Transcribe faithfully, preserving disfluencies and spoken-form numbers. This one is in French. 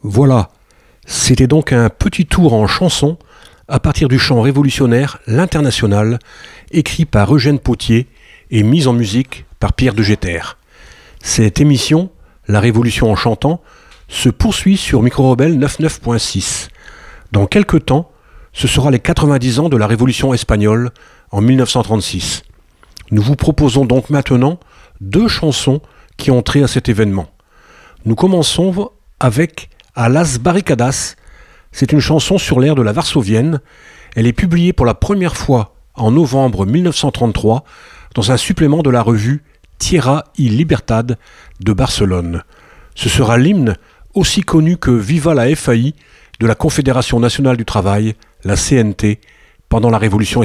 Voilà, c'était donc un petit tour en chanson à partir du chant révolutionnaire L'Internationale, écrit par Eugène Pottier et mis en musique par Pierre de Jeter. Cette émission, La Révolution en chantant, se poursuit sur Micro-Rebelle quatre-vingt-neuf point six. Dans quelques temps, ce sera les quatre-vingt-dix ans de la Révolution espagnole en mille neuf cent trente-six. Nous vous proposons donc maintenant deux chansons qui ont trait à cet événement. Nous commençons avec A las barricadas. C'est une chanson sur l'air de la Varsovienne. Elle est publiée pour la première fois en novembre mille neuf cent trente-trois dans un supplément de la revue Tierra y Libertad de Barcelone. Ce sera l'hymne aussi connu que Viva la F A I de la Confédération nationale du travail, la C N T, pendant la Révolution espagnole.